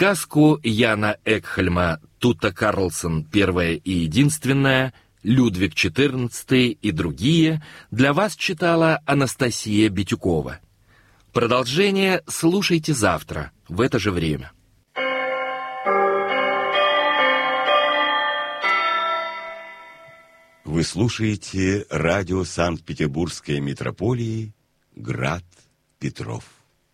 Сказку Яна Экхельма «Тута Карлсон. Первая и единственная», «Людвиг XIV» и другие для вас читала Анастасия Битюкова. Продолжение слушайте завтра в это же время. Вы слушаете радио Санкт-Петербургской митрополии «Град Петров».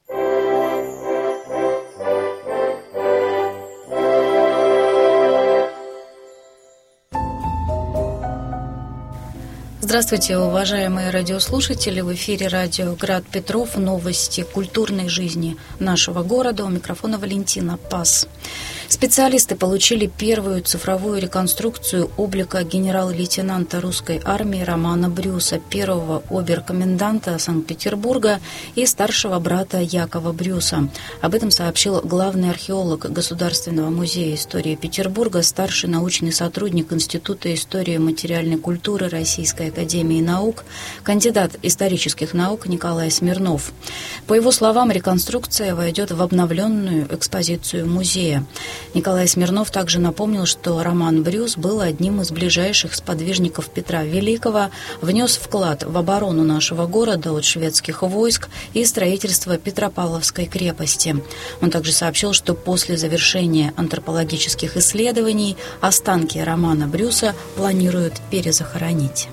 Здравствуйте, уважаемые радиослушатели! В эфире радио «Град Петров». Новости культурной жизни нашего города. У микрофона Валентина Пас. Специалисты получили первую цифровую реконструкцию облика генерал-лейтенанта русской армии Романа Брюса, первого обер-коменданта Санкт-Петербурга и старшего брата Якова Брюса. Об этом сообщил главный археолог Государственного музея истории Петербурга, старший научный сотрудник Института истории и материальной культуры Российской академии наук, кандидат исторических наук Николай Смирнов. По его словам, реконструкция войдет в обновленную экспозицию музея. Николай Смирнов также напомнил, что Роман Брюс был одним из ближайших сподвижников Петра Великого, внес вклад в оборону нашего города от шведских войск и строительство Петропавловской крепости. Он также сообщил, что после завершения антропологических исследований останки Романа Брюса планируют перезахоронить.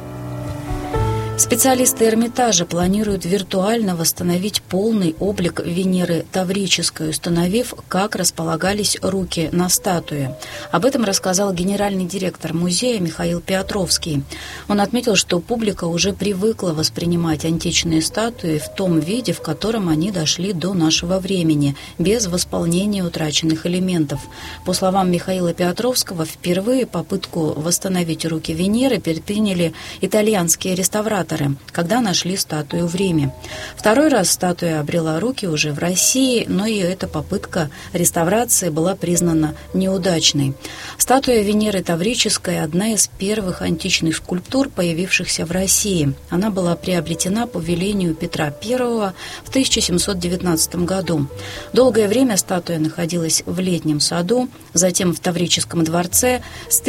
Специалисты Эрмитажа планируют виртуально восстановить полный облик Венеры Таврической, установив, как располагались руки на статуе. Об этом рассказал генеральный директор музея Михаил Петровский. Он отметил, что публика уже привыкла воспринимать античные статуи в том виде, в котором они дошли до нашего времени, без восполнения утраченных элементов. По словам Михаила Петровского, впервые попытку восстановить руки Венеры предприняли итальянские реставраторы, когда нашли статую в Риме. Второй раз статуя обрела руки уже в России, но и эта попытка реставрации была признана неудачной. Статуя Венеры Таврической – одна из первых античных скульптур, появившихся в России. Она была приобретена по велению Петра I в 1719 году. Долгое время статуя находилась в Летнем саду, затем в Таврическом дворце. С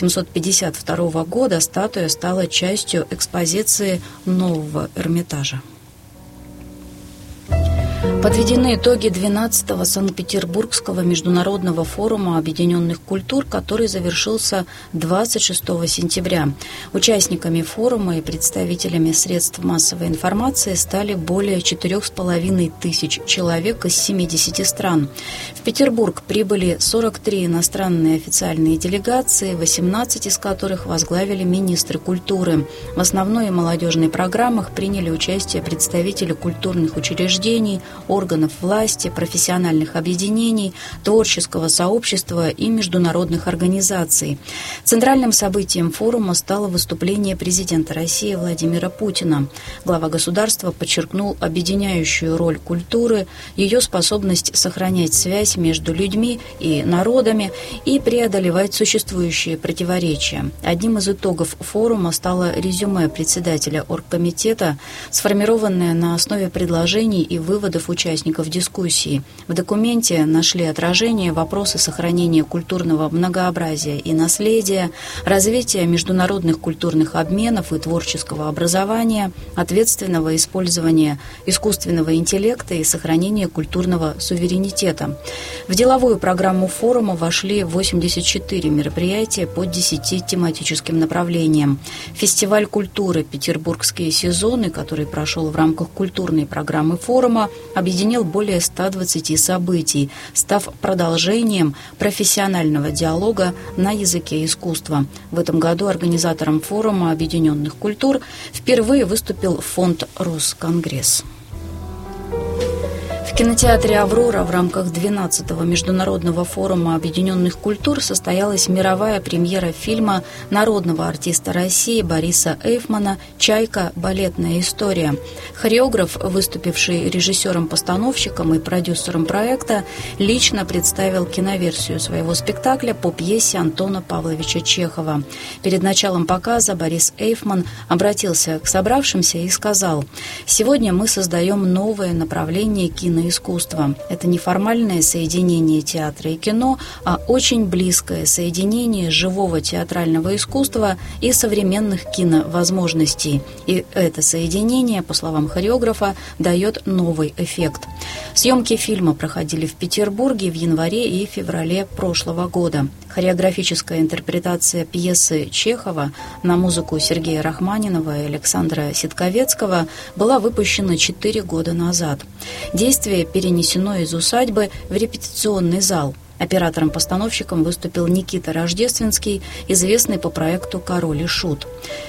1852 года статуя стала частью экспозиции нового Эрмитажа. Подведены итоги 12-го Санкт-Петербургского международного форума объединенных культур, который завершился 26 сентября. Участниками форума и представителями средств массовой информации стали более 4,5 тысяч человек из 70 стран. В Петербург прибыли 43 иностранные официальные делегации, 18 из которых возглавили министры культуры. В основной и молодежной программах приняли участие представители культурных учреждений, органов власти, профессиональных объединений, творческого сообщества и международных организаций. Центральным событием форума стало выступление президента России Владимира Путина. Глава государства подчеркнул объединяющую роль культуры, ее способность сохранять связь между людьми и народами и преодолевать существующие противоречия. Одним из итогов форума стало резюме председателя оргкомитета, сформированное на основе предложений и выводов участников дискуссии. В документе нашли отражение вопросы сохранения культурного многообразия и наследия, развития международных культурных обменов и творческого образования, ответственного использования искусственного интеллекта и сохранения культурного суверенитета. В деловую программу форума вошли 84 мероприятия по 10 тематическим направлениям. Фестиваль культуры «Петербургские сезоны», который прошел в рамках культурной программы форума, объединил более 120 событий, став продолжением профессионального диалога на языке искусства. В этом году организатором форума объединенных культур впервые выступил фонд «Росконгресс». В кинотеатре «Аврора» в рамках 12-го международного форума объединенных культур состоялась мировая премьера фильма народного артиста России Бориса Эйфмана «Чайка. Балетная история». Хореограф, выступивший режиссером-постановщиком и продюсером проекта, лично представил киноверсию своего спектакля по пьесе Антона Павловича Чехова. Перед началом показа Борис Эйфман обратился к собравшимся и сказал: «Сегодня мы создаем новое направление киноискусства театральное искусство. Это не формальное соединение театра и кино, а очень близкое соединение живого театрального искусства и современных киновозможностей. И это соединение, по словам хореографа, дает новый эффект. Съемки фильма проходили в Петербурге в январе и феврале прошлого года. Хореографическая интерпретация пьесы Чехова на музыку Сергея Рахманинова и Александра Ситковецкого была выпущена 4 года назад. Действие перенесено из усадьбы в репетиционный зал. Оператором-постановщиком выступил Никита Рождественский, известный по проекту «Король и Шут».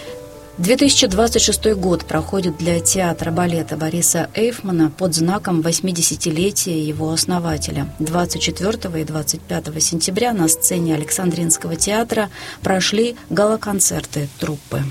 2026 год проходит для театра-балета Бориса Эйфмана под знаком 80-летия его основателя. 24 и 25 сентября на сцене Александринского театра прошли гала-концерты труппы.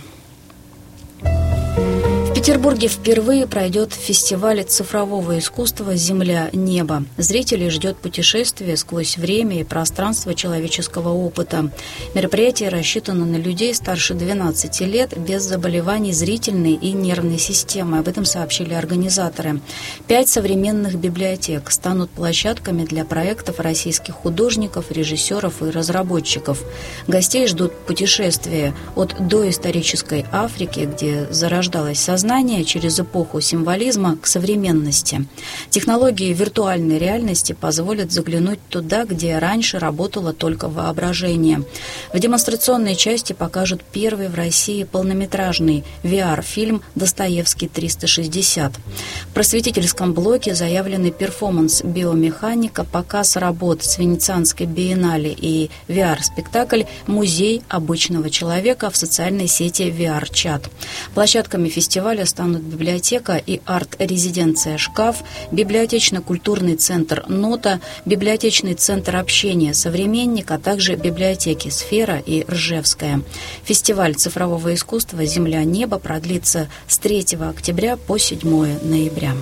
В Петербурге впервые пройдет фестиваль цифрового искусства «Земля-небо». Зрителей ждет путешествие сквозь время и пространство человеческого опыта. Мероприятие рассчитано на людей старше 12 лет без заболеваний зрительной и нервной системы. Об этом сообщили организаторы. 5 современных библиотек станут площадками для проектов российских художников, режиссеров и разработчиков. Гостей ждут путешествия от доисторической Африки, где зарождалось сознание, через эпоху символизма к современности. Технологии виртуальной реальности позволят заглянуть туда, где раньше работало только воображение. В демонстрационной части покажут первый в России полнометражный VR-фильм «Достоевский 360». В просветительском блоке заявлены перформанс «Биомеханика», показ работ с Венецианской биеннале и VR-спектакль «Музей обычного человека» в социальной сети VR-чат. Площадками фестиваля станут библиотека и арт-резиденция «Шкаф», библиотечно-культурный центр «Нота», библиотечный центр общения «Современник», а также библиотеки «Сфера» и «Ржевская». Фестиваль цифрового искусства «Земля-небо» продлится с 3 октября по 7 ноября.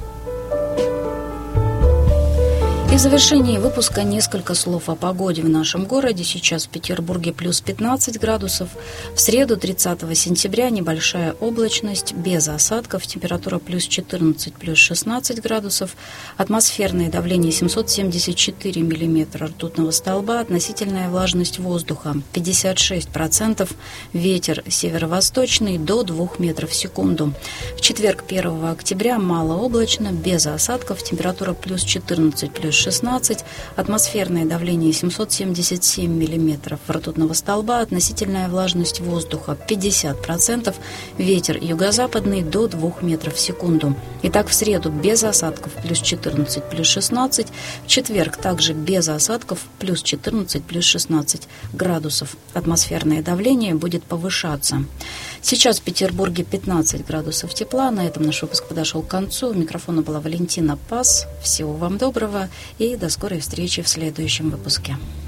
И в завершении выпуска несколько слов о погоде в нашем городе. Сейчас в Петербурге плюс 15 градусов. В среду, 30 сентября, небольшая облачность, без осадков. Температура плюс 14, плюс 16 градусов. Атмосферное давление 774 миллиметра ртутного столба. Относительная влажность воздуха 56%. Ветер северо-восточный до 2 метров в секунду. В четверг, 1 октября, малооблачно, без осадков. Температура плюс 14, плюс 16, атмосферное давление 777 миллиметров ртутного столба, относительная влажность воздуха 50%, ветер юго-западный до 2 метров в секунду. Итак, в среду без осадков плюс 14, плюс 16, в четверг также без осадков плюс 14, плюс 16 градусов. Атмосферное давление будет повышаться. Сейчас в Петербурге 15 градусов тепла. На этом наш выпуск подошел к концу. У микрофона была Валентина Пас. Всего вам доброго и до скорой встречи в следующем выпуске.